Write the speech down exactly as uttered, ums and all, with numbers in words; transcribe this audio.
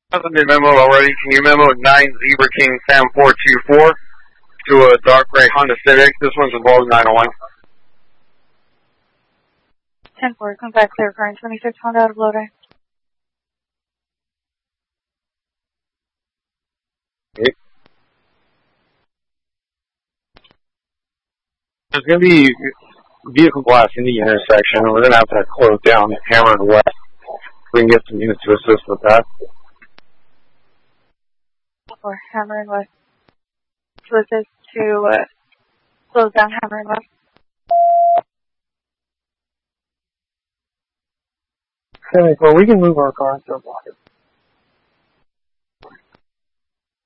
Hasn't been memo already. Can you memo nine Zebra King Sam four two four to a dark gray Honda Civic? This one's involved nine oh one. ten four, come back clear current twenty-six Honda out of Lodi. Okay. There's going to be vehicle glass in the intersection. We're going to have to close down Hammer and West. We can get some units to assist with that. Or Hammer and West. To assist to uh, close down Hammer and West. seventy-four, we can move our car into a block.